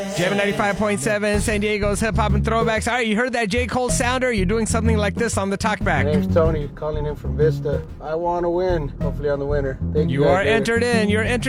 Jam 95.7, San Diego's hip hop and throwbacks. All right, you heard that J. Cole sounder. You're doing something like this on the talkback. My name's Tony, calling in from Vista. I want to win. Hopefully, I'm the winner. Thank you. You guys are later. entered in. You're entered.